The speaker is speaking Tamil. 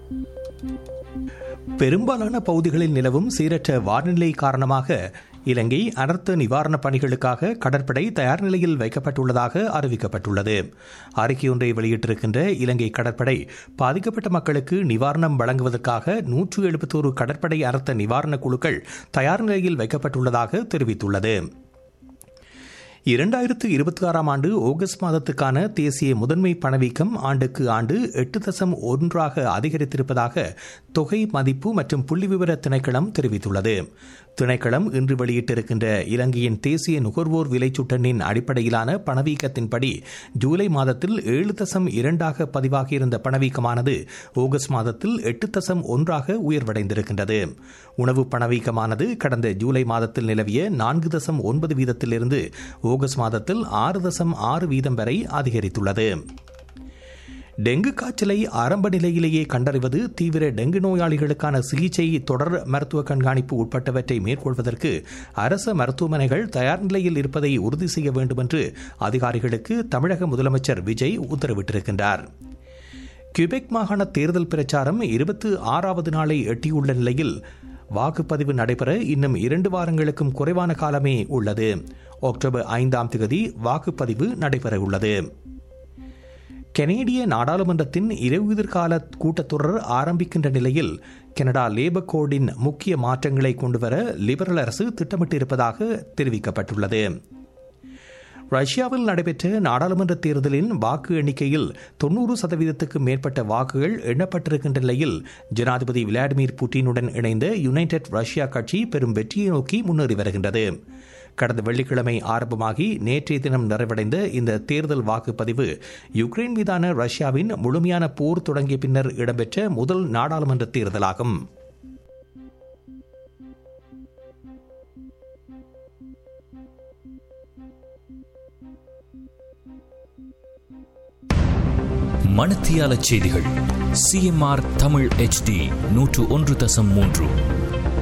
பெரும்பாலான பகுதிகளில் நிலவும் சீரற்ற வானிலை காரணமாக இலங்கை அனர்த்த நிவாரணப் பணிகளுக்காக கடற்படை தயார் நிலையில் வைக்கப்பட்டுள்ளதாக அறிவிக்கப்பட்டுள்ளது. அறிக்கையொன்றை வெளியிட்டிருக்கின்ற இலங்கை கடற்படை பாதிக்கப்பட்ட மக்களுக்கு நிவாரணம் வழங்குவதற்காக 171 கடற்படை அனர்த்த நிவாரண குழுக்கள் தயார் நிலையில் வைக்கப்பட்டுள்ளதாக தெரிவித்துள்ளது. 2026 ஆண்டு ஆகஸ்ட் மாதத்துக்கான தேசிய முதன்மை பணவீக்கம் ஆண்டுக்கு ஆண்டு 8.1 அதிகரித்திருப்பதாக தொகை மதிப்பு மற்றும் புள்ளிவிவர திணைக்களம் தெரிவித்துள்ளது. திணைக்களம் இன்று வெளியிட்டிருக்கின்ற இலங்கையின் தேசிய நுகர்வோர் விலைச்சுட்டனின் அடிப்படையிலான பணவீக்கத்தின்படி ஜூலை மாதத்தில் 7.2 பதிவாகியிருந்த பணவீக்கமானது ஆகஸ்ட் மாதத்தில் 8.1 உயர்வடைந்திருக்கின்றது. உணவு பணவீக்கமானது கடந்த ஜூலை மாதத்தில் நிலவிய 4.9 வீதத்திலிருந்து ஆகஸ்ட் மாதத்தில் 6.6 வீதம் வரை அதிகரித்துள்ளது. டெங்கு காய்ச்சலை ஆரம்ப நிலையிலேயே கண்டறிவது, தீவிர டெங்கு நோயாளிகளுக்கான சிகிச்சை, தொடர் மருத்துவ கண்காணிப்பு உட்பட்டவற்றை மேற்கொள்வதற்கு அரச மருத்துவமனைகள் தயார் நிலையில் இருப்பதை உறுதி செய்ய வேண்டும் என்று அதிகாரிகளுக்கு தமிழக முதலமைச்சர் விஜய் உத்தரவிட்டிருக்கின்றார். கியூபெக் மாகாண தேர்தல் பிரச்சாரம் 26வது நாளை எட்டியுள்ள நிலையில் வாக்குப்பதிவு நடைபெற இன்னும் 2 வாரங்களுக்கும் குறைவான காலமே உள்ளது. அக்டோபர் 5ஆம் தேதி வாக்குப்பதிவு நடைபெற உள்ளது. கனேடிய நாடாளுமன்றத்தின் இலையுதிர்கால கூட்டத்தொடர் ஆரம்பிக்கின்ற நிலையில் கனடா லேபர் கோடின் முக்கிய மாற்றங்களை கொண்டுவர லிபரல் அரசு திட்டமிட்டிருப்பதாக தெரிவிக்கப்பட்டுள்ளது. ரஷ்யாவில் நடைபெற்ற நாடாளுமன்ற தேர்தலின் வாக்கு எண்ணிக்கையில் 90% மேற்பட்ட வாக்குகள் எண்ணப்பட்டிருக்கின்ற நிலையில் ஜனாதிபதி விளாடிமிர் புட்டினுடன் இணைந்த யுனைடெட் ரஷ்யா கட்சி பெரும் வெற்றியை நோக்கி முன்னேறி வருகின்றது. கடந்த வெள்ளிக்கிழமை ஆரம்பமாகி நேற்றைய தினம் நிறைவடைந்த இந்த தேர்தல் வாக்குப்பதிவு யுக்ரைன் மீதான ரஷ்யாவின் முழுமையான போர் தொடங்கிய பின்னர் இடம்பெற்ற முதல் நாடாளுமன்ற தேர்தலாகும். மணத்தியால செய்திகள் CMR தமிழ் HD 101.3